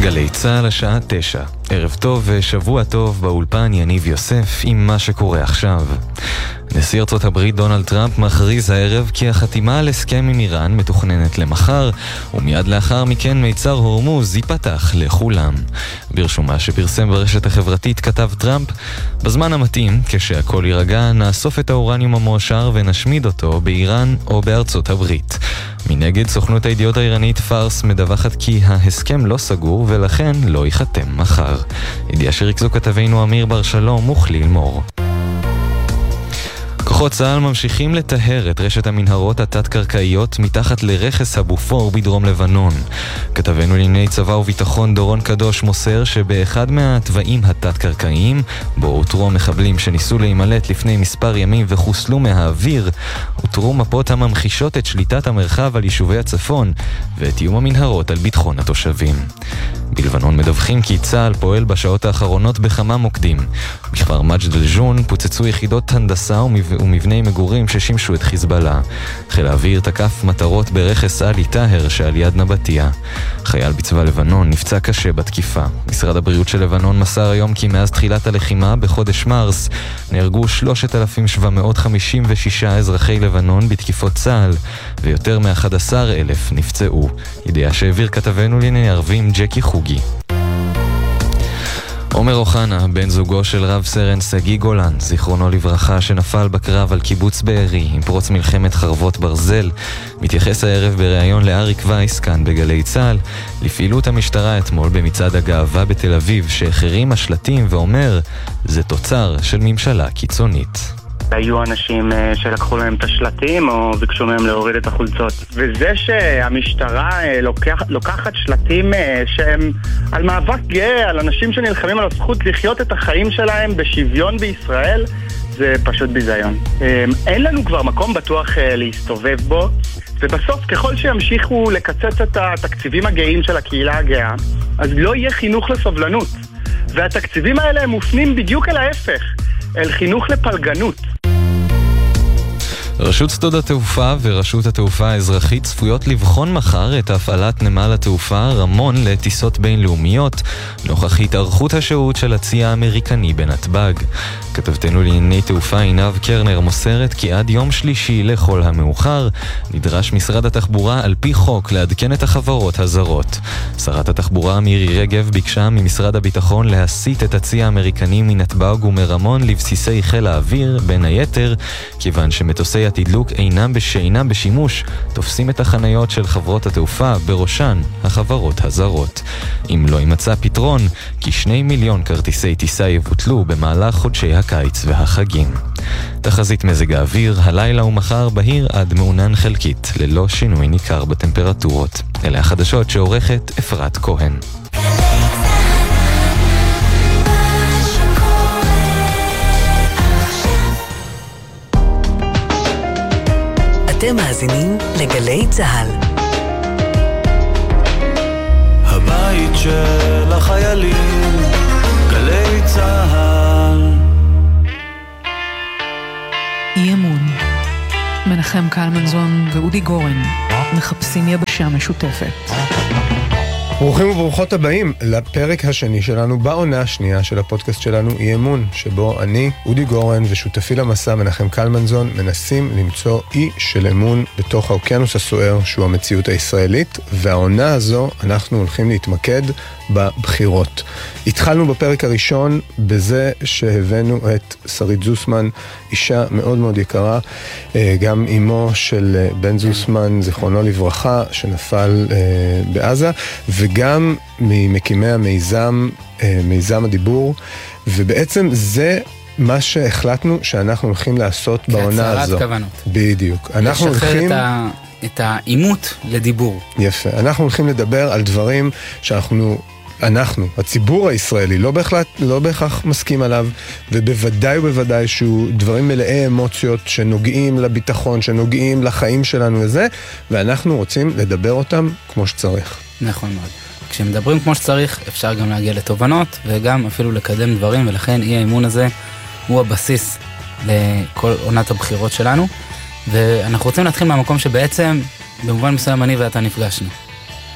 גלי צהל השעה 9. ערב טוב ושבוע טוב, באולפן יניב יוסף עם מה שקורה עכשיו. נשיא ארצות הברית דונלד טראמפ מכריז הערב כי החתימה על הסכם עם איראן מתוכננת למחר, ומיד לאחר מכן מיצר הורמוז ייפתח לכולם. ברשומה שפרסם ברשת החברתית כתב טראמפ, בזמן המתאים, כשהכל יירגע, נאסוף את האורניום המועשר ונשמיד אותו באיראן או בארצות הברית. מנגד, סוכנות הידיעות האיראנית פארס מדווחת כי ההסכם לא סגור ולכן לא ייחתם מחר. ידיעה שריכזו כתבינו אמיר בר שלום וכליל מור. כוחות צה"ל ממשיכים לטהר את רשת המנהרות התת-קרקעיות מתחת לרכס הבופור בדרום לבנון. כתבנו לענייני צבא וביטחון דורון קדוש מוסר שבאחד מהטבעים התת-קרקעיים, בו אותרו מחבלים שניסו להימלט לפני מספר ימים וחוסלו מהאוויר, אותרו מפות הממחישות את שליטת המרחב על יישובי הצפון ואת איום המנהרות על ביטחון התושבים. בלבנון מדווחים כי צה"ל פועל בשעות האחרונות בכמה מוקדים. בכפר מג'ד אל-ג'ון פוצצו יחידות הנדסה ומבני מגורים ששימשו את חיזבאללה. חיל האוויר תקף מטרות ברכס עלי טהר שעל יד נבטיה. חייל בצבא לבנון נפצע קשה בתקיפה. משרד הבריאות של לבנון מסר היום כי מאז תחילת הלחימה בחודש מרס נהרגו 3,756 אזרחי לבנון בתקיפות צה"ל ויותר מ-11,000 נפצעו. ידיעה שהעביר כתבנו לענייני ערבים ג'קי חוגי. עומר אוחנה, בן זוגו של רב סרן סגי גולן, זיכרונו לברכה, שנפל בקרב על קיבוץ בארי עם פרוץ מלחמת חרבות ברזל, מתייחס הערב בריאיון לאריק וייס כאן בגלי צהל לפעילות המשטרה אתמול במצעד הגאווה בתל אביב שהחרים השלטים ואומר, זה תוצר של ממשלה קיצונית. היו אנשים שלקחו להם את השלטים או ביקשו מהם להוריד את החולצות. וזה שהמשטרה לוקחת שלטים שהם על מאבק גאה, על אנשים שנלחמים על הזכות לחיות את החיים שלהם בשוויון בישראל, זה פשוט ביזיון. אין לנו כבר מקום בטוח להסתובב בו, ובסוף ככל שימשיכו לקצץ את התקציבים הגאים של הקהילה הגאה, אז לא יהיה חינוך לסובלנות. והתקציבים האלה הם מופנים בדיוק אל ההפך, אל חינוך לפלגנות. רשות שדות התעופה ורשות התעופה האזרחית צפויות לבחון מחר את הפעלת נמל התעופה רמון לטיסות בינלאומיות נוכח התארכות השהות של הצי האמריקני בנתב"ג. כתבתנו לענייני תעופה עינב קרנר מוסרת כי עד יום שלישי לכל המאוחר נדרש משרד התחבורה על פי חוק לעדכן את החברות הזרות. שרת התחבורה מירי רגב ביקשה ממשרד הביטחון להסיט את הצי האמריקני מנתב"ג ומרמון לבסיסי חיל האוויר, בין היתר כיוון שמטוסי התדלוק אינם בשימוש תופסים את החניות של חברות התעופה, בראשן החברות הזרות. אם לא יימצא פתרון, כי 2 מיליון כרטיסי טיסה יבוטלו במהלך חודשי הקיץ והחגים. תחזית מזג האוויר, הלילה ומחר בהיר עד מעונן חלקית, ללא שינוי ניכר בטמפרטורות. אלה החדשות שעורכת אפרת כהן. אתם מאזינים לגלי צהל. הבית של החיילים, גלי צהל. אי אמון. מנחם קלמנזון ואודי גורן מחפשים יבשה משותפת. ברוכים וברוכות הבאים לפרק השני שלנו בעונה השנייה של הפודקאסט שלנו אי אמון, שבו אני, אודי גורן ושותפי למסע מנחם קלמנזון מנסים למצוא אי של אמון בתוך האוקיינוס הסוער שהוא המציאות הישראלית, והעונה הזו אנחנו הולכים להתמקד בבחירות. התחלנו בפרק הראשון בזה שהבאנו את שרית זוסמן, אישה מאוד מאוד יקרה, גם אמו של בן זוסמן זיכרונו לברכה שנפל בעזה, וגם ממקימי מיזם הדיבור, ובעצם זה מה שהחלטנו שאנחנו הולכים לעשות בעונה הזו. כהצהרת כוונות. בדיוק. אנחנו הולכים את האימות לדיבור. יפה. אנחנו הולכים לדבר על דברים שאנחנו, הציבור הישראלי, לא בהכרח מסכים עליו, ובוודאי שהוא דברים מלאי אמוציות שנוגעים לביטחון, שנוגעים לחיים שלנו וזה, ואנחנו רוצים לדבר אותם כמו שצריך. נכון מאוד. כשמדברים כמו שצריך, אפשר גם להגיע לתובנות, וגם אפילו לקדם דברים, ולכן אי האמון הזה הוא הבסיס לכל עונת הבחירות שלנו, ואנחנו רוצים להתחיל מהמקום שבעצם, במובן מסוים אני ואתה נפגשנו.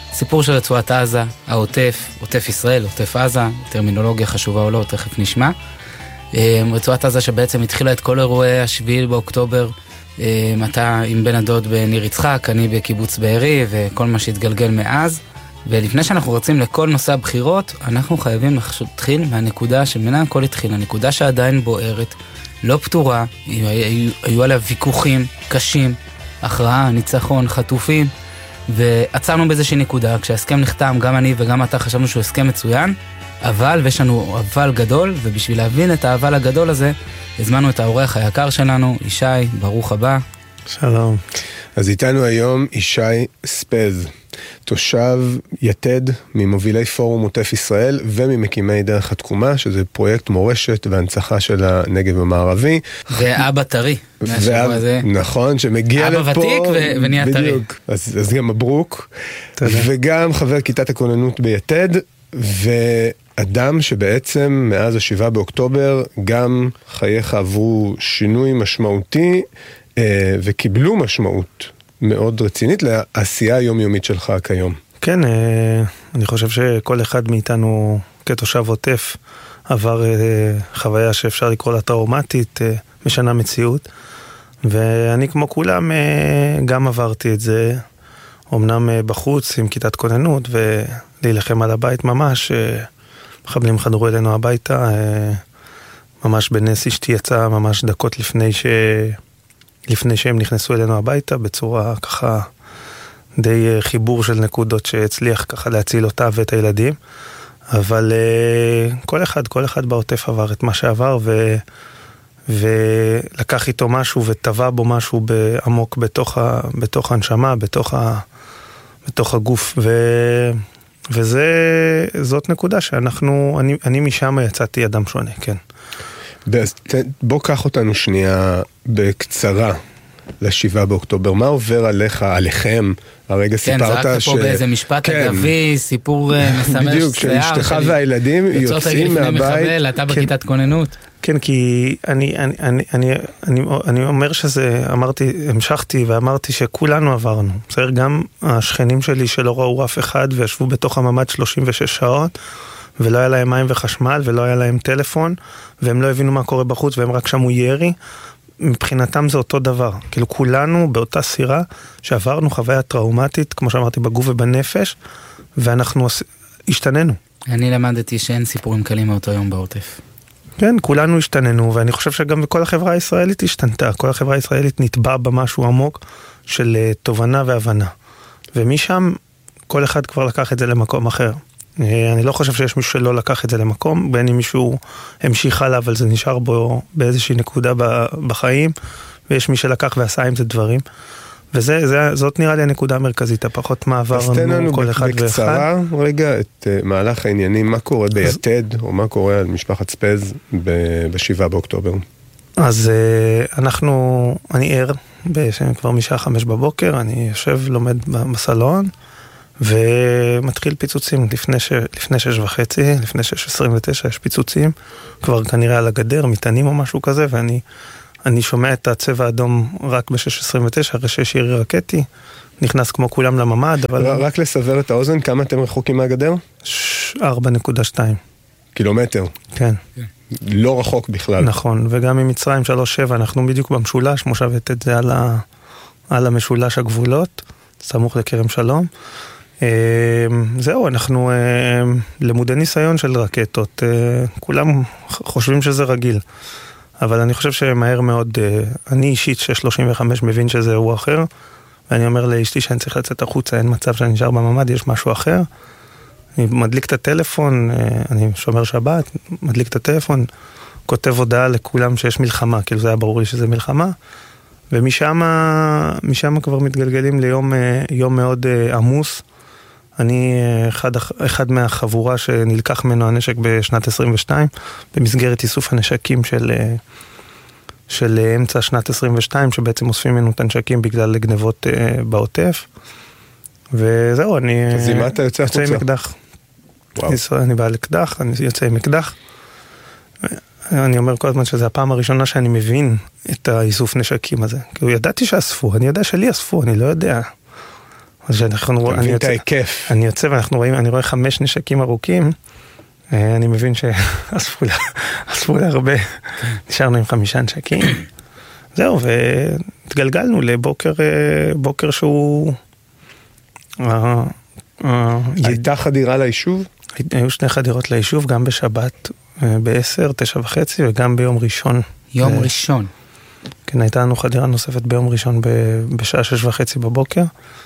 סיפור של רצועת עזה, העוטף, עוטף ישראל, עוטף עזה, טרמינולוגיה חשובה או לא, תכף נשמע. רצועת עזה שבעצם התחילה את כל אירועי השביעי באוקטובר, אתה עם בן הדוד בניר יצחק, אני בקיבוץ בארי, וכל מה שהתגלגל מאז. ולפני שאנחנו רוצים לכל נושא הבחירות, אנחנו חייבים להתחיל מהנקודה שממנה הכל התחיל, הנקודה שעדיין בוערת, לא פתורה, היו עליה ויכוחים קשים, הכרעה, ניצחון, חטופים, ועצרנו באיזושהי נקודה, כשההסכם נחתם, גם אני וגם אתה חשבנו שהוא הסכם מצוין, אבל, ויש לנו אבל גדול, ובשביל להבין את האבל הגדול הזה, הזמנו את האורח היקר שלנו, ישי, ברוך הבא. שלום. אז איתנו היום ישי ספז, תושב יתד, ממובילי פורום עוטף ישראל וממקימי דרך התקומה, שזה פרויקט מורשת והנצחה של הנגב המערבי. ואבא טרי. נכון, שמגיע לפה. אבא ותיק ונהיה טרי. בדיוק, אז גם מברוק. וגם חבר כיתת הכוננות ביתד, ואדם שבעצם מאז ה7 באוקטובר גם חייך עברו שינוי משמעותי וקיבלו משמעות מאוד רצינית לעשייה היומיומית שלך כיום. כן, אני חושב שכל אחד מאיתנו כתושב עוטף עבר חוויה שאפשר לקרוא לה טראומטית, משנה מציאות, ואני כמו כולם גם עברתי את זה, אמנם בחוץ עם כיתת כוננות ולהילחם על הבית ממש, מחבלים חדרו אלינו הביתה, ממש בנס אשתי יצאה ממש דקות לפני שהם נכנסו אלינו הביתה, בצורה ככה די חיבור של נקודות שהצליח ככה להציל אותה ואת הילדים, אבל כל אחד בעוטף עבר את מה שעבר ולקח איתו משהו וטבע בו משהו עמוק בתוך הנשמה, בתוך הגוף, וזאת נקודה אני משם יצאתי אדם שונה, כן. בוא קח אותנו שנייה בקצרה ל7 באוקטובר. מה עובר עליכם? הרגע סיפרת זרקת פה באיזה משפט אגבי, סיפור מסמש בדיוק, שאשתך והילדים יוצאים מהבית. אתה בכיתת כוננות. כן, כי אני אומר שזה, המשכתי ואמרתי שכולנו עברנו. בסדר, גם השכנים שלי שלא ראו אף אחד וישבו בתוך הממד 36 שעות, ולא היה להם מים וחשמל, ולא היה להם טלפון, והם לא הבינו מה קורה בחוץ, והם רק שמו ירי. מבחינתם זה אותו דבר. כאילו כולנו באותה סירה, שעברנו חוויה טראומטית, כמו שאמרתי, בגוף ובנפש, ואנחנו השתננו. אני למדתי שאין סיפורים קלים מאותו יום בעוטף. כן, כולנו השתננו, ואני חושב שגם כל החברה הישראלית השתנתה. כל החברה הישראלית נטבע במשהו עמוק של תובנה והבנה. ומשם כל אחד כבר לקח את זה למקום אחר. אני לא חושב שיש מישהו שלא לקח את זה למקום, בין אם מישהו המשיך הלאה, אבל זה נשאר בו באיזושהי נקודה בחיים, ויש מי שלקח ועשה עם זה דברים. וזאת נראה לי הנקודה המרכזית, הפחות מעבר כל אחד ואחד. אז תן לנו בקצרה רגע את מהלך העניינים, מה קורה ביתד, או מה קורה על משפחת ספז ב7 באוקטובר? אז אני ער, כבר משעה 5 בבוקר, אני יושב, לומד בסלון, ומתחיל פיצוצים לפני 6:30, לפני 6:29 יש פיצוצים, כבר כנראה על הגדר, מטענים או משהו כזה, ואני שומע את הצבע האדום רק ב-6:29, אחרי שיש ירי רקטי, נכנס כמו כולם לממד, אבל... רק לסבר את האוזן, כמה אתם רחוקים מהגדר? 4.2. קילומטר? כן. לא רחוק בכלל. נכון, וגם ממצרים 3.7, אנחנו בדיוק במשולש, מושבת את זה על המשולש הגבולות, סמוך לכרם שלום. זהו, אנחנו למודי ניסיון של רקטות, כולם חושבים שזה רגיל, אבל אני חושב שמהר מאוד, אני אישית 6:35 מבין שזה אירוע אחר, ואני אומר לאשתי שאני צריך לצאת החוצה, אין מצב שאני נשאר בממד, יש משהו אחר. אני מדליק את הטלפון, אני שומר שבת, מדליק את הטלפון, כותב הודעה לכולם שיש מלחמה, כאילו זה היה ברור לי שזה מלחמה, ומשם כבר מתגלגלים ליום מאוד עמוס. אני אחד מהחבורה שנלקח ממנו הנשק בשנת 22, במסגרת איסוף הנשקים של אמצע שנת 22, שבעצם אוספים ממנו את הנשקים בגלל גנבות בעוטף. וזהו, אני... אז עם מה אתה יוצא החוצה? יוצא עם אקדח. אני בא לאקדח, אני יוצא עם אקדח. אני אומר כל הזמן שזה הפעם הראשונה שאני מבין את האיסוף נשקים הזה. כי ידעתי שאספו, אני יודע שלי אספו, אני לא יודע. אני מבין את ההיקף. אני יוצא ואנחנו רואים, אני רואה 5 נשקים ארוכים, אני מבין שאספו לה הרבה, נשארנו עם 5 נשקים. זהו, והתגלגלנו לבוקר שהוא... הייתה חדירה ליישוב? היו 2 חדירות ליישוב, גם בשבת ב-10, 9:30, וגם ביום ראשון. יום ראשון. כן, הייתה לנו חדירה נוספת ביום ראשון בשעה 6:30 בבוקר.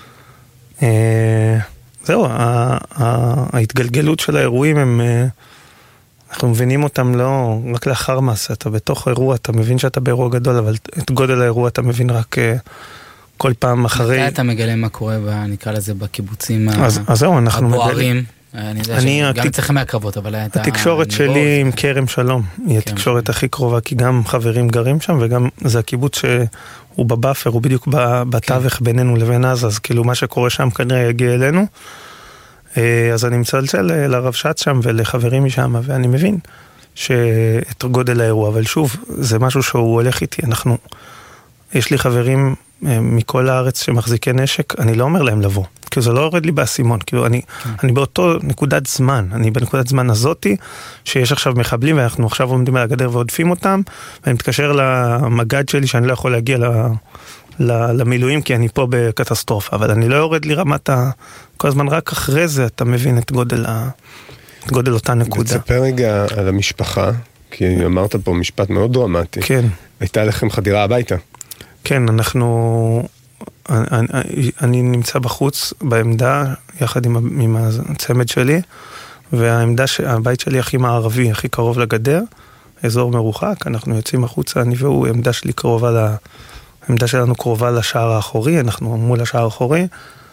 זהו, ההתגלגלות של האירועים אנחנו מבינים אותם לא רק לאחר מעשה, אתה בתוך האירוע, אתה מבין שאתה באירוע גדול, אבל את גודל האירוע אתה מבין רק כל פעם אחרי... מתי אתה מגלה מה קורה, נקרא לזה, בקיבוצים הבוערים? אני יודע שגם צריכים מהקרבות, אבל הייתה... התקשורת שלי עם כרם שלום, היא התקשורת הכי קרובה, כי גם חברים גרים שם, וגם זה הקיבוץ שהוא בבאפר, הוא בדיוק בתווך בינינו לבין עזה, אז כאילו מה שקורה שם כנראה יגיע אלינו. אז אני מצלצל לרב שץ שם ולחברים משם, ואני מבין שאת גודל האירוע, אבל שוב, זה משהו שהוא הולך איתי, יש לי חברים מכל הארץ שמחזיקי נשק, אני לא אומר להם לבוא, כי זה לא יורד לי באסימון, כאילו אני באותו נקודת זמן, אני בנקודת זמן הזאתי, שיש עכשיו מחבלים, ואנחנו עכשיו עומדים על הגדר ועודפים אותם, ואני מתקשר למגד שלי שאני לא יכול להגיע למילואים, כי אני פה בקטסטרופה, אבל אני לא יורד לי רמת כל הזמן, רק אחרי זה אתה מבין את גודל אותה נקודה. ותספר רגע על המשפחה, כי אמרת פה משפט מאוד דרמטי. כן. הייתה לכם חדירה הביתה. כן, אני נמצא בחוץ בעמדה, יחד עם הצמד שלי, והעמדה, הבית שלי הכי מערבי, הכי קרוב לגדר, אזור מרוחק, אנחנו יוצאים החוצה, אני והוא, העמדה שלנו קרובה לשער האחורי, אנחנו מול השער האחורי,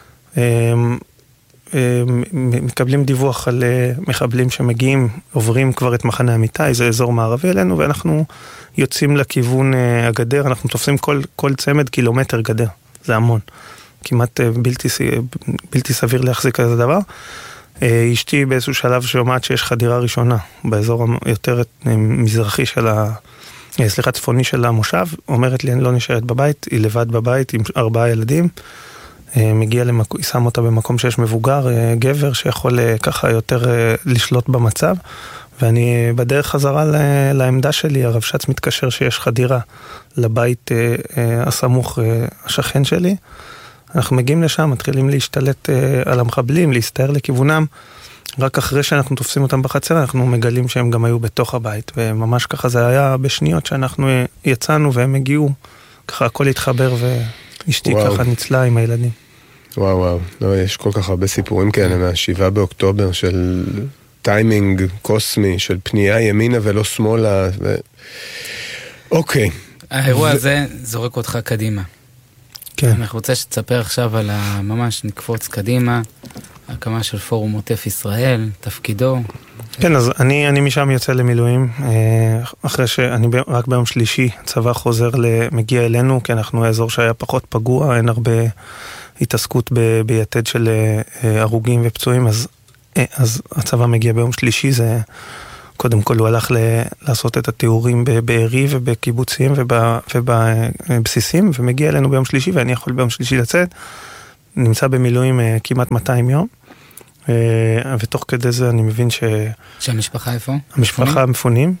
מקבלים דיווח על מחבלים שמגיעים, עוברים כבר את מחנה המיטה, זה אזור מערבי אלינו, ואנחנו יוצאים לכיוון הגדר, אנחנו תופסים כל צמד קילומטר גדר, זה המון, כמעט בלתי סביר להחזיק כזה דבר. אשתי באיזשהו שלב שומעת שיש חדירה ראשונה, באזור יותר מזרחי צפוני של המושב, אומרת לי אני לא נשארת בבית, היא לבד בבית עם 4 ילדים, היא שם אותה במקום שיש מבוגר, גבר שיכול ככה יותר לשלוט במצב, ואני בדרך חזרה לעמדה שלי, הרב שץ מתקשר שיש חדירה לבית הסמוך, השכן שלי, אנחנו מגיעים לשם, מתחילים להשתלט על המחבלים, להסתער לכיוונם, רק אחרי שאנחנו תופסים אותם בחצר, אנחנו מגלים שהם גם היו בתוך הבית, וממש ככה זה היה בשניות שאנחנו יצאנו והם הגיעו, ככה הכל התחבר ואשתי ככה ניצלה עם הילדים. וואו, לא, יש כל כך הרבה סיפורים כאלה מה7 באוקטובר של טיימינג קוסמי, של פנייה ימינה ולא שמאלה. אוקיי. האירוע הזה זורק אותך קדימה. כן. אני רוצה שתספר עכשיו על ממש נקפוץ קדימה, הקמה של פורום עוטף ישראל, תפקידו. כן, אז אני משם יוצא למילואים, אחרי שאני רק ביום שלישי, הצבא מגיע אלינו, כי אנחנו האזור שהיה פחות פגוע, אין הרבה התעסקות ביתד של הרוגים ופצועים, אז הצבא מגיע ביום שלישי, זה קודם כל הוא הלך לעשות את התיאורים בערי ובקיבוצים ובבסיסים, ומגיע אלינו ביום שלישי, ואני יכול ביום שלישי לצאת, נמצא במילואים כמעט 200 יום, ותוך כדי זה אני מבין שהמשפחה איפה? המשפחה מפונים,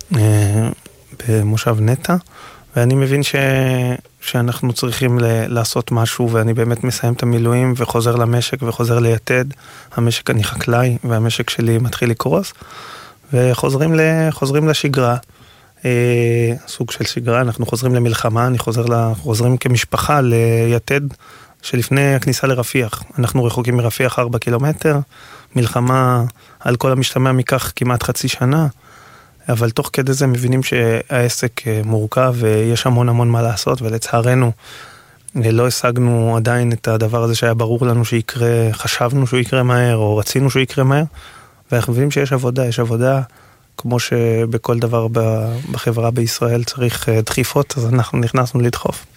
במושב נטע, ואני מבין שאנחנו צריכים לעשות משהו, ואני באמת מסיים את המילואים וחוזר למשק וחוזר ליתד, המשק אני חקלאי, והמשק שלי מתחיל לקרוס, וחוזרים לשגרה, סוג של שגרה, אנחנו חוזרים למלחמה, חוזרים כמשפחה ליתד, שלפני הכניסה לרפיח, אנחנו רחוקים מרפיח 4 קילומטר, מלחמה על כל המשתמע מכך כמעט חצי שנה, אבל תוך כדי זה מבינים שהעסק מורכב ויש המון מה לעשות, ולצערנו לא השגנו עדיין את הדבר הזה שהיה ברור לנו שיקרה, חשבנו שהוא יקרה מהר, או רצינו שהוא יקרה מהר, ואנחנו מבינים שיש עבודה, כמו שבכל דבר בחברה בישראל צריך דחיפות, אז אנחנו נכנסנו לדחוף.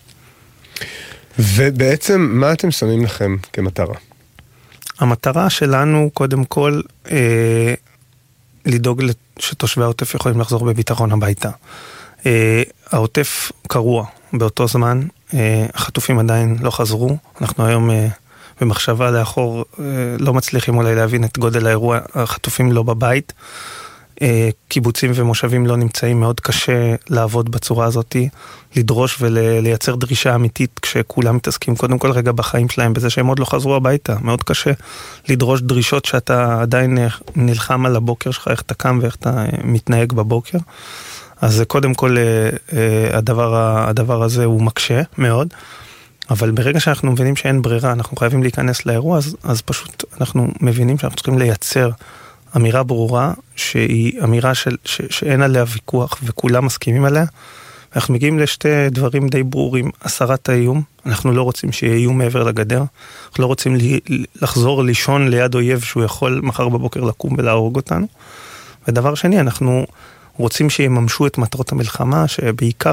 ובעצם, מה אתם שמים לכם כמטרה? המטרה שלנו, קודם כל, לדאוג שתושבי העוטף יכולים לחזור בביטחון הביתה. העוטף קרוע באותו זמן, החטופים עדיין לא חזרו, אנחנו היום במחשבה לאחור, לא מצליחים אולי להבין את גודל האירוע, החטופים לא בבית, קיבוצים ומושבים לא נמצאים, מאוד קשה לעבוד בצורה הזאת, לדרוש ולייצר דרישה אמיתית כשכולם מתעסקים קודם כל רגע בחיים שלהם, בזה שהם עוד לא חזרו הביתה, מאוד קשה לדרוש דרישות שאתה עדיין נלחם על הבוקר שלך, איך אתה קם ואיך אתה מתנהג בבוקר, אז קודם כל הדבר הזה הוא מקשה מאוד, אבל ברגע שאנחנו מבינים שאין ברירה, אנחנו חייבים להיכנס לאירוע, אז פשוט אנחנו מבינים שאנחנו צריכים לייצר אמירה ברורה, שהיא אמירה שאין עליה ויכוח, וכולם מסכימים עליה. אנחנו מגיעים לשתי דברים די ברורים, הסרת האיום, אנחנו לא רוצים שיהיה איום מעבר לגדר, אנחנו לא רוצים לחזור לישון ליד אויב, שהוא יכול מחר בבוקר לקום ולהרוג אותנו. ודבר שני, אנחנו רוצים שיממשו את מטרות המלחמה, שבעיקר,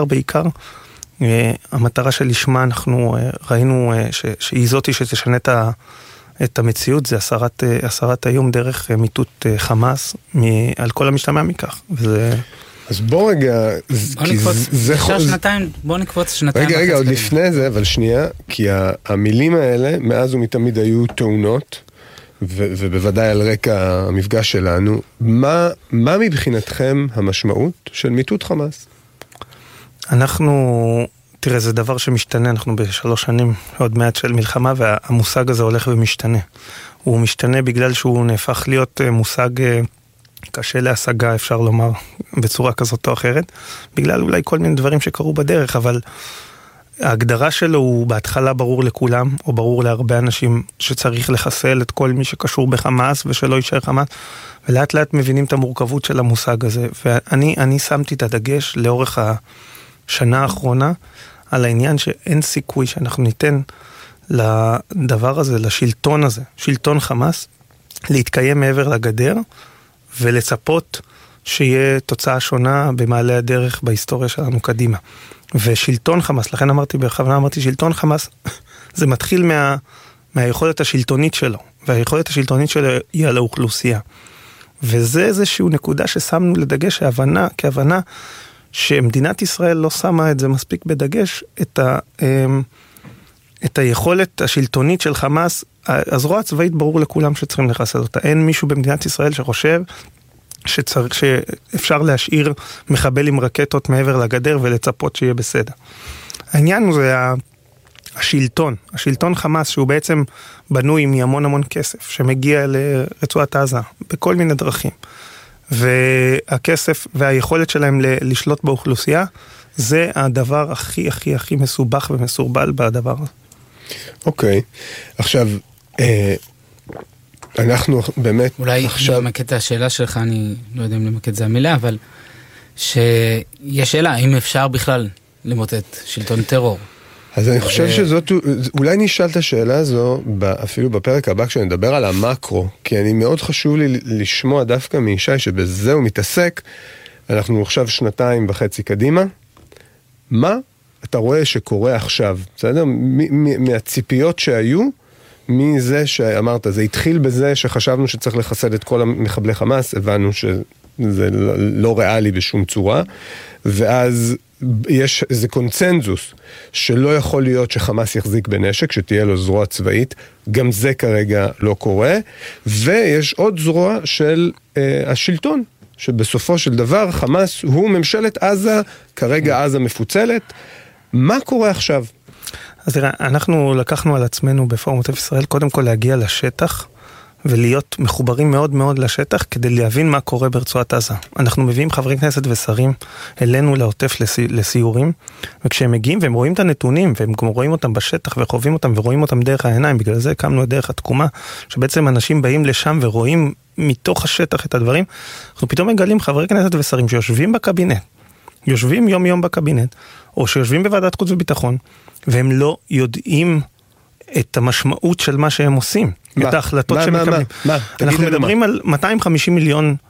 המטרה של לשמה אנחנו ראינו שהיא זאתי שתשנה את המציאות, זה הסרת האיום דרך מיטוט חמאס על כל המשתמע מכך. אז בוא רגע, בוא נקפוץ שנתיים. רגע, עוד לפני זה, אבל שנייה, כי המילים האלה מאז ומתמיד היו טעונות, ובוודאי על רקע המפגש שלנו, מה מבחינתכם המשמעות של מיטוט חמאס? תראה, זה דבר שמשתנה, אנחנו ב3 שנים עוד מעט של מלחמה, והמושג הזה הולך ומשתנה. הוא משתנה בגלל שהוא נהפך להיות מושג קשה להשגה, אפשר לומר, בצורה כזאת או אחרת, בגלל אולי כל מיני דברים שקרו בדרך, אבל ההגדרה שלו הוא בהתחלה ברור לכולם, או ברור להרבה אנשים שצריך לחסל את כל מי שקשור בחמאס, ושלא יישאר חמאס, ולאט לאט מבינים את המורכבות של המושג הזה, ואני שמתי את הדגש לאורך השנה האחרונה, על העניין שאין סיכוי שאנחנו ניתן לדבר הזה, לשלטון הזה, שלטון חמאס, להתקיים מעבר לגדר, ולצפות שיהיה תוצאה שונה במעלה הדרך בהיסטוריה שלנו קדימה. ושלטון חמאס, לכן בכוונה אמרתי שלטון חמאס, זה מתחיל מהיכולת השלטונית שלו, והיכולת השלטונית שלו היא על האוכלוסייה. וזה איזשהו נקודה ששמנו לדגש כהבנה שמדינת ישראל לא שמה את זה מספיק בדגש, את היכולת השלטונית של חמאס, הזרוע הצבאית ברור לכולם שצריכים לחסל אותה. אין מישהו במדינת ישראל שחושב שאפשר להשאיר מחבל עם רקטות מעבר לגדר ולצפות שיהיה בסדר. העניין זה השלטון חמאס, שהוא בעצם בנוי מהמון כסף, שמגיע לרצועת עזה בכל מיני דרכים. והכסף והיכולת שלהם לשלוט באוכלוסייה, זה הדבר הכי מסובך ומסורבל בדבר הזה. אוקיי, עכשיו, אנחנו באמת אולי למקד את השאלה שלך, אני לא יודע אם למקד זה המילה, אבל שיש שאלה, האם אפשר בכלל למוטט שלטון טרור? אז אני חושב שזאת, אולי נשאל את השאלה הזו, אפילו בפרק הבא כשנדבר על המקרו, כי אני מאוד חשוב לי לשמוע דווקא מישי שבזה הוא מתעסק, אנחנו עכשיו 2.5 קדימה, מה אתה רואה שקורה עכשיו, בסדר? מהציפיות שהיו, מזה שאמרת, זה התחיל בזה שחשבנו שצריך לחסד את כל המחבלי חמאס, הבנו שזה לא ריאלי בשום צורה, ואז יש איזה קונצנזוס שלא יכול להיות שחמאס יחזיק בנשק, שתהיה לו זרוע צבאית, גם זה כרגע לא קורה, ויש עוד זרוע של השלטון, שבסופו של דבר חמאס הוא ממשלת עזה, כרגע עזה מפוצלת. מה קורה עכשיו? אז תראה, אנחנו לקחנו על עצמנו בפורום עוטף ישראל, קודם כל להגיע לשטח, ולהיות מחוברים מאוד מאוד לשטח, כדי להבין מה קורה ברצועת עזה. אנחנו מביאים חברי כנסת ושרים אלינו לעוטף לסיורים, וכשהם מגיעים והם רואים את הנתונים, והם גם רואים אותם בשטח וחווים אותם ורואים אותם דרך העיניים, בגלל זה הקמנו את דרך התקומה, שבעצם אנשים באים לשם ורואים מתוך השטח את הדברים, אנחנו פתאום מגלים חברי כנסת ושרים שיושבים בקבינט, יושבים יום בקבינט, או שיושבים בוועדת חוץ וביטחון, והם לא יודעים את המשמעות של מה שהם עושים, את ההחלטות שמקבלים. אנחנו מדברים על 250 מיליון